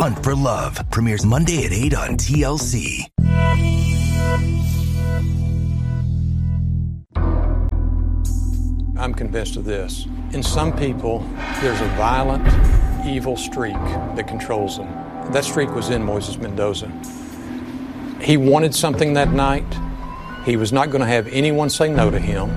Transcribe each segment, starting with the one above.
Hunt for Love premieres Monday at 8 on TLC. I'm convinced of this. In some people, there's a violent, evil streak that controls them. That streak was in Moises Mendoza. He wanted something that night. He was not going to have anyone say no to him.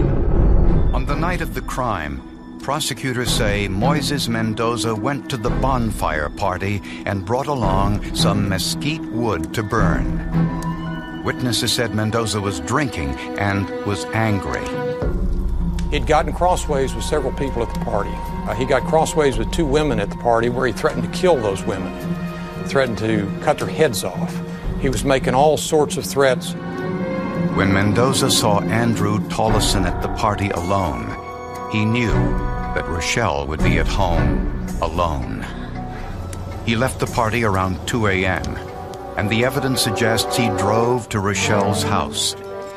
On the night of the crime, prosecutors say Moises Mendoza went to the bonfire party and brought along some mesquite wood to burn. Witnesses said Mendoza was drinking and was angry. He'd gotten crossways with several people at the party. He got crossways with 2 women at the party where he threatened to kill those women, threatened to cut their heads off. He was making all sorts of threats. When Mendoza saw Andrew Tollison at the party alone, he knew that Rochelle would be at home alone. He left the party around 2 a.m., and the evidence suggests he drove to Rochelle's house.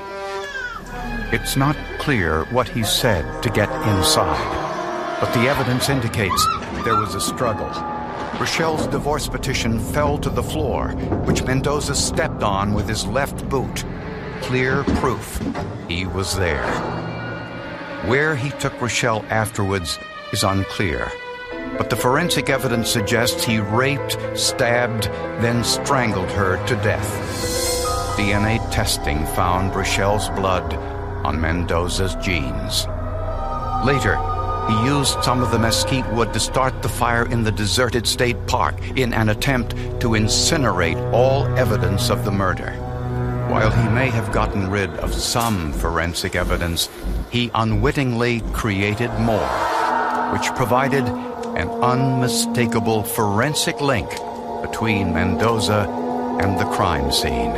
It's not clear what he said to get inside, but the evidence indicates there was a struggle. Rochelle's divorce petition fell to the floor, which Mendoza stepped on with his left boot. Clear proof he was there. Where he took Rochelle afterwards is unclear, but the forensic evidence suggests he raped, stabbed, then strangled her to death. DNA testing found Rochelle's blood on Mendoza's jeans. Later, he used some of the mesquite wood to start the fire in the deserted state park in an attempt to incinerate all evidence of the murder. While he may have gotten rid of some forensic evidence, he unwittingly created more, which provided an unmistakable forensic link between Mendoza and the crime scene.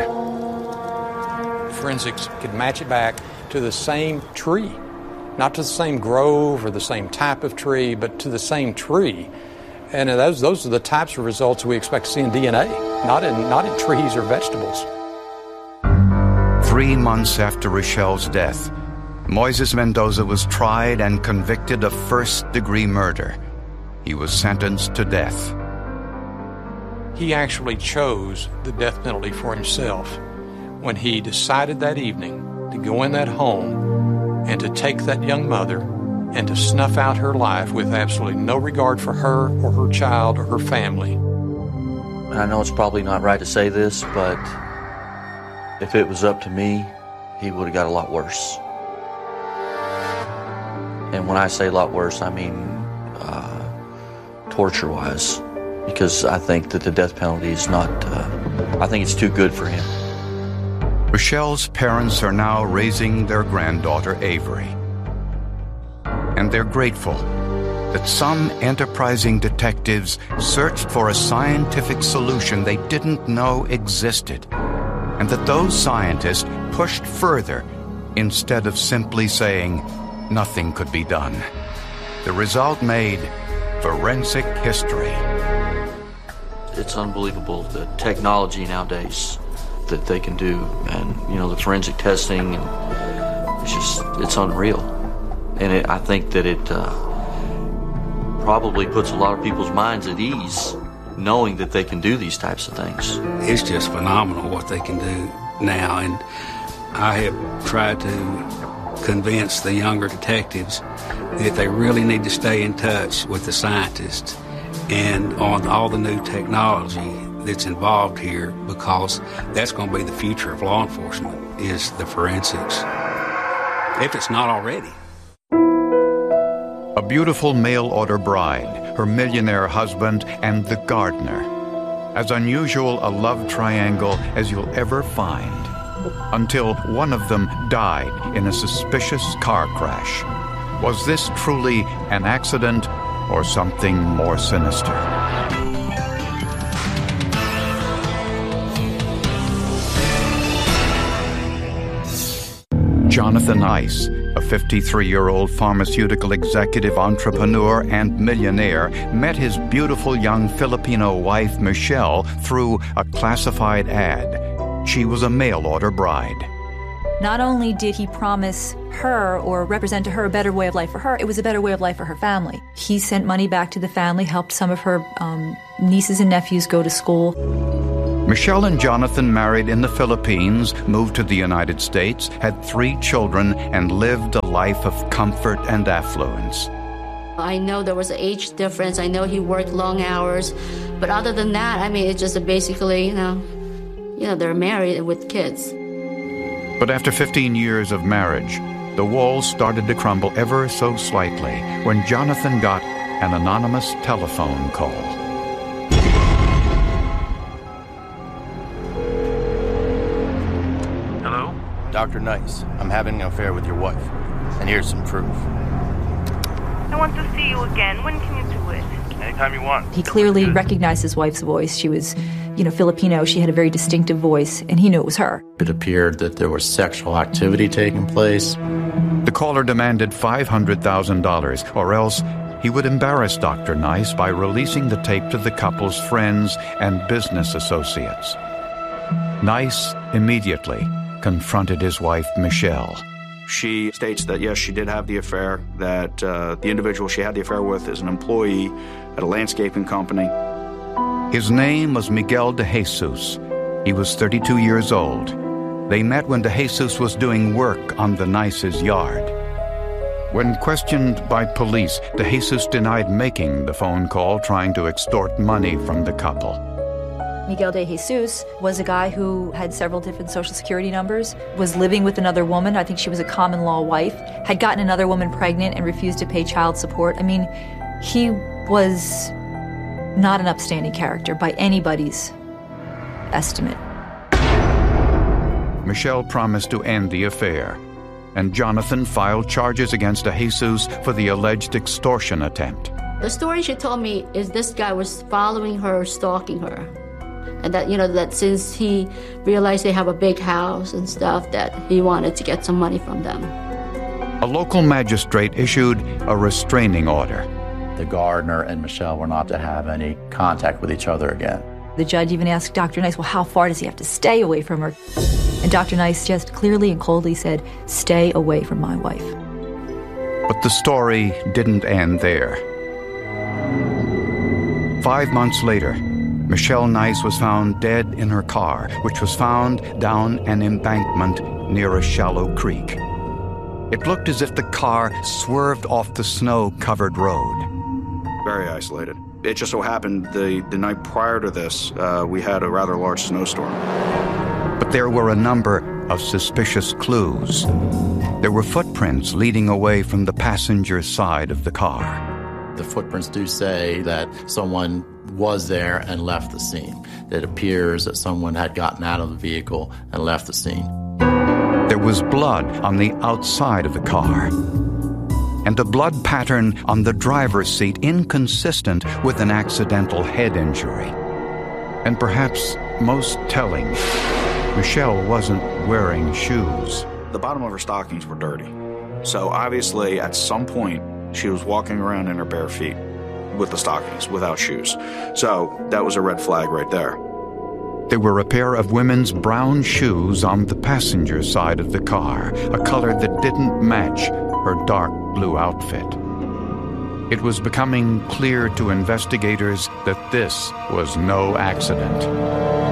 Forensics could match it back to the same tree, not to the same grove or the same type of tree, but to the same tree. And those are the types of results we expect to see in DNA, not in trees or vegetables. 3 months after Rochelle's death, Moises Mendoza was tried and convicted of first-degree murder. He was sentenced to death. He actually chose the death penalty for himself when he decided that evening to go in that home and to take that young mother and to snuff out her life with absolutely no regard for her or her child or her family. I know it's probably not right to say this, but if it was up to me, he would have got a lot worse. And when I say a lot worse, I mean torture-wise, because I think that the death penalty is not, I think it's too good for him. Rochelle's parents are now raising their granddaughter, Avery. And they're grateful that some enterprising detectives searched for a scientific solution they didn't know existed, and that those scientists pushed further instead of simply saying nothing could be done. The result made forensic history. It's unbelievable, the technology nowadays that they can do, and the forensic testing, and it's unreal. And I think that it probably puts a lot of people's minds at ease, knowing that they can do these types of things. It's just phenomenal what they can do now, and I have tried to convince the younger detectives that they really need to stay in touch with the scientists and on all the new technology that's involved here, because that's going to be the future of law enforcement, is the forensics, if it's not already. A beautiful mail-order bride, her millionaire husband, and the gardener. As unusual a love triangle as you'll ever find, until one of them died in a suspicious car crash. Was this truly an accident or something more sinister? Jonathan Ice, a 53-year-old pharmaceutical executive entrepreneur and millionaire, met his beautiful young Filipino wife, Michelle, through a classified ad. She was a mail-order bride. Not only did he promise her or represent to her a better way of life for her, it was a better way of life for her family. He sent money back to the family, helped some of her nieces and nephews go to school. Michelle and Jonathan married in the Philippines, moved to the United States, had 3 children, and lived a life of comfort and affluence. I know there was an age difference. I know he worked long hours. But other than that, I mean, it's just basically, they're married with kids. But after 15 years of marriage, the walls started to crumble ever so slightly when Jonathan got an anonymous telephone call. Hello? Dr. Nice, I'm having an affair with your wife, and here's some proof. I want to see you again. When can you do it? Anytime you want. He clearly recognized his wife's voice. She was, Filipino. She had a very distinctive voice, and he knew it was her. It appeared that there was sexual activity taking place. The caller demanded $500,000, or else he would embarrass Dr. Nice by releasing the tape to the couple's friends and business associates. Nice immediately confronted his wife, Michelle. She states that, yes, she did have the affair, that the individual she had the affair with is an employee at a landscaping company. His name was Miguel de Jesus. He was 32 years old. They met when de Jesus was doing work on the Nice's yard. When questioned by police, de Jesus denied making the phone call, trying to extort money from the couple. Miguel de Jesus was a guy who had several different Social Security numbers, was living with another woman. I think she was a common law wife, had gotten another woman pregnant and refused to pay child support. I mean, he was not an upstanding character by anybody's estimate. Michelle promised to end the affair, and Jonathan filed charges against de Jesus for the alleged extortion attempt. The story she told me is this guy was following her, stalking her. And that, that since he realized they have a big house and stuff, that he wanted to get some money from them. A local magistrate issued a restraining order. The gardener and Michelle were not to have any contact with each other again. The judge even asked Dr. Nice, well, how far does he have to stay away from her? And Dr. Nice just clearly and coldly said, stay away from my wife. But the story didn't end there. 5 months later, Michelle Nice was found dead in her car, which was found down an embankment near a shallow creek. It looked as if the car swerved off the snow-covered road. Very isolated. It just so happened the night prior to this, we had a rather large snowstorm. But there were a number of suspicious clues. There were footprints leading away from the passenger side of the car. The footprints do say that someone was there and left the scene. It appears that someone had gotten out of the vehicle and left the scene. There was blood on the outside of the car, and a blood pattern on the driver's seat inconsistent with an accidental head injury. And perhaps most telling, Michelle wasn't wearing shoes. The bottom of her stockings were dirty. So obviously at some point she was walking around in her bare feet with the stockings, without shoes. So that was a red flag right there. There were a pair of women's brown shoes on the passenger side of the car, a color that didn't match her dark blue outfit. It was becoming clear to investigators that this was no accident.